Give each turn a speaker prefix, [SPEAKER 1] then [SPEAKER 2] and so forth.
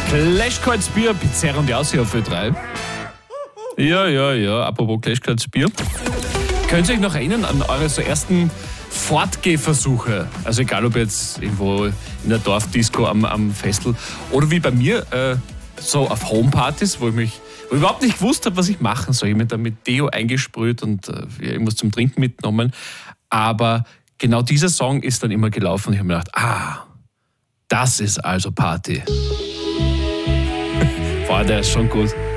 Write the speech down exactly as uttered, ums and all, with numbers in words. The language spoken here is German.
[SPEAKER 1] Clash Kaltes Bier, Pizzeria und Jausi auf Ö drei. Ja, ja, ja, apropos Clash Kaltes Bier. Könnt ihr euch noch erinnern an eure so ersten Fortgehversuche? Also egal, ob jetzt irgendwo in der Dorfdisco am, am Festel oder wie bei mir, äh, so auf Homepartys, wo ich mich wo ich überhaupt nicht gewusst habe, was ich machen soll. Ich habe mich da mit Deo eingesprüht und äh, irgendwas zum Trinken mitgenommen. Aber genau dieser Song ist dann immer gelaufen und ich habe mir gedacht, ah, das ist also Party. Boah, der ist schon gut.